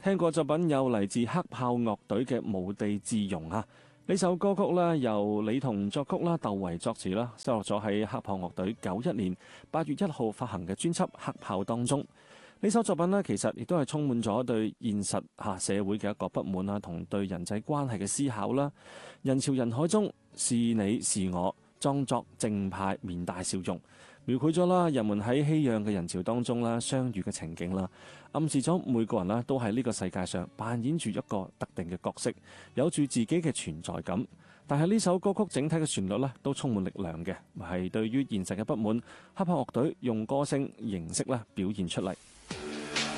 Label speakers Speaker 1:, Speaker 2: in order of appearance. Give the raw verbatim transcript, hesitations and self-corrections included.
Speaker 1: 聽過作品有嚟自黑豹樂隊嘅《無地自容》啊，呢首歌曲咧由李彤作曲啦，竇唯作詞啦，收錄咗喺黑豹樂隊九一年八月一號發行嘅專輯《黑豹》當中。呢首作品呢，其實亦都係充滿咗對現實下社會嘅一個不滿啊，同對人際關係嘅思考啦。人潮人海中，是你是我，裝作正派，面帶笑容，描繪咗啦人們喺熙攘嘅人潮當中啦相遇嘅情景啦，暗示咗每個人啦都喺呢個世界上扮演住一個特定嘅角色，有住自己嘅存在感。但係呢首歌曲整體嘅旋律咧都充滿力量嘅，係對於現實嘅不滿，黑豹樂隊用歌聲形式咧表現出嚟。